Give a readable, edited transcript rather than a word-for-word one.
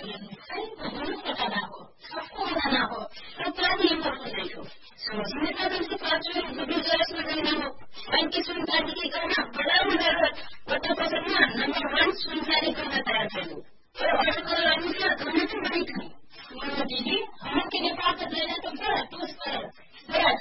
दोनों बताना हो, सबको बताना हो, तो क्या इम्पोर्टेंट नहीं हो समझने का तो पाँच वीडियो में देना हो, 97 करना बड़ा